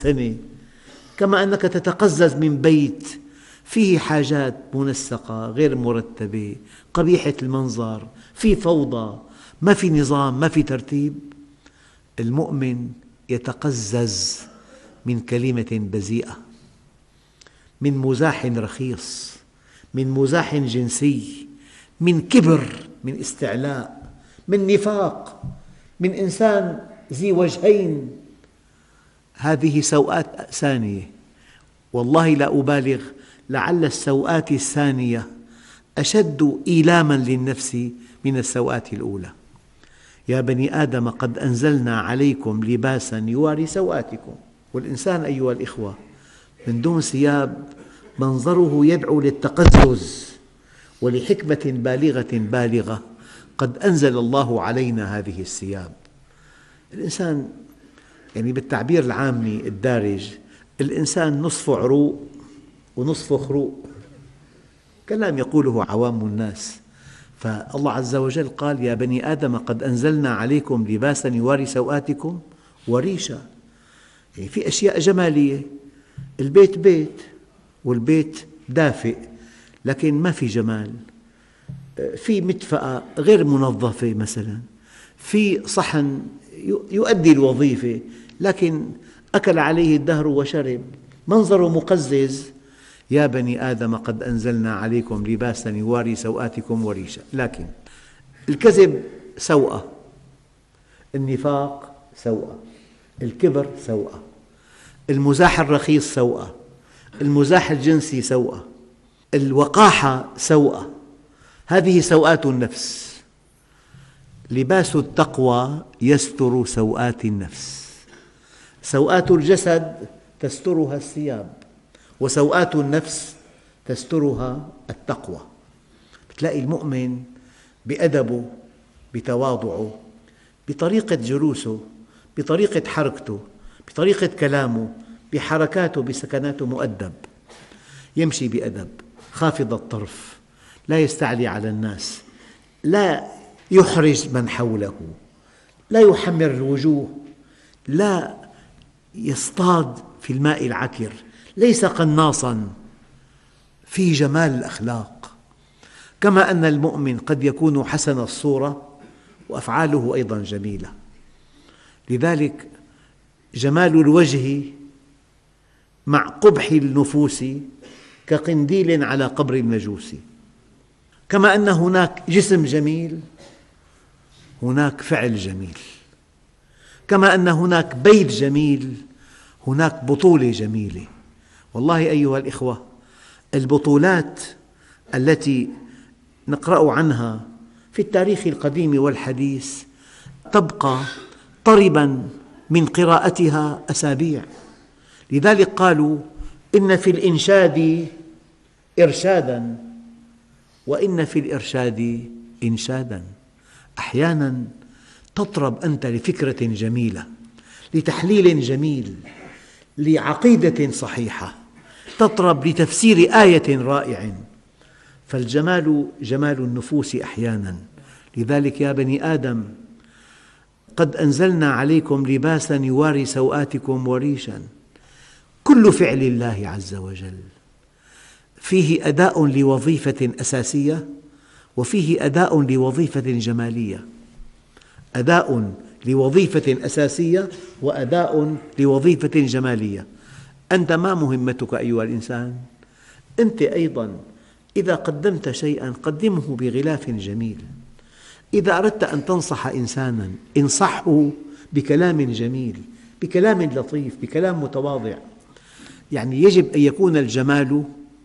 سنة، كما أنك تتقزز من بيت فيه حاجات منسقة غير مرتبة قبيحة المنظر، في فوضى، ما في نظام، ما في ترتيب. المؤمن يتقزز من كلمة بذيئة، من مزاح رخيص، من مزاح جنسي، من كبر، من استعلاء، من نفاق، من إنسان ذي وجهين. هذه سوءات ثانية، والله لا أبالغ، لعل السوءات الثانية أشد إيلاما للنفس من السوءات الأولى. يا بني آدم قد أنزلنا عليكم لباسا يواري سوآتكم. والإنسان أيها الإخوة من دون ثياب منظره يدعو للتقزز، ولحكمة بالغة قد أنزل الله علينا هذه الثياب. الإنسان بالتعبير العامي الدارج، الإنسان نصفه عروق ونصفه خروق، كلام يقوله عوام الناس. فالله عز وجل قال: يا بني آدم قد أنزلنا عليكم لباسا يواري سوآتكم وريشا. في أشياء جمالية، البيت بيت والبيت دافئ لكن ما في جمال، في مدفأة غير منظفة مثلا، في صحن يؤدي الوظيفة لكن أكل عليه الدهر وشرب، منظره مقزز. يا بني آدم قد أنزلنا عليكم لباسا يواري سوآتكم وريشا. لكن الكذب سوءة، النفاق سوءة، الكبر سوءة، المزاح الرخيص سوءة، المزاح الجنسي سوءة، الوقاحة سوءة. هذه سوءات النفس. لباس التقوى يستر سوءات النفس. سوءات الجسد تسترها الثياب، وسوءات النفس تسترها التقوى. تلاقي المؤمن بأدبه، بتواضعه، بطريقة جلوسه، بطريقة حركته، بطريقة كلامه، بحركاته، بسكناته مؤدب، يمشي بأدب، خافض الطرف، لا يستعلي على الناس، لا يحرج من حوله، لا يحمر الوجوه، لا يصطاد في الماء العكر، ليس قناصاً، فيه جمال الأخلاق. كما أن المؤمن قد يكون حسن الصورة وأفعاله أيضاً جميلة. لذلك جمال الوجه مع قبح النفوس كقنديل على قبر المجوس. كما أن هناك جسم جميل، هناك فعل جميل. كما أن هناك بيت جميل، هناك بطولة جميلة. والله أيها الإخوة، البطولات التي نقرأ عنها في التاريخ القديم والحديث تبقى طرباً من قراءتها أسابيع. لذلك قالوا: إن في الإنشاد إرشاداً، وإن في الإرشاد إنشاداً. أحياناً تطرب أنت لفكرة جميلة، لتحليل جميل، لعقيدة صحيحة، تطرب لتفسير آية رائعة. فالجمال جمال النفوس أحياناً. لذلك يا بني آدم قد أنزلنا عليكم لباساً يواري سوآتكم وريشاً. كل فعل الله عز وجل فيه أداء لوظيفة أساسية، وفيه أداء لوظيفة جمالية. أداء لوظيفة أساسية وأداء لوظيفة جمالية. أنت ما مهمتك أيها الإنسان؟ أنت أيضاً إذا قدمت شيئاً قدمه بغلاف جميل. إذا أردت أن تنصح إنساناً انصحه بكلام جميل، بكلام لطيف، بكلام متواضع. يجب أن يكون الجمال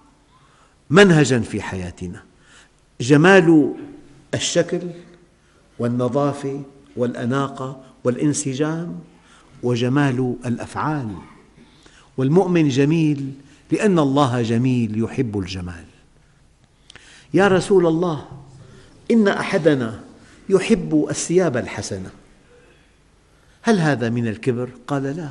منهجاً في حياتنا، جمال الشكل والنظافة والأناقة والانسجام، وجمال الأفعال. والمؤمن جميل لأن الله جميل يحب الجمال. يا رسول الله، إن أحدنا يحب الثياب الحسنة، هل هذا من الكبر؟ قال: لا،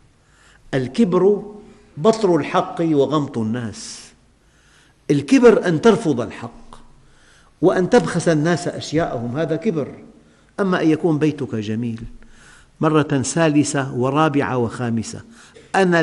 الكبر بطر الحق وغمط الناس. الكبر أن ترفض الحق وأن تبخس الناس أشياءهم، هذا كبر. أما أن يكون بيتك جميل، مرة ثالثة ورابعة وخامسة أنا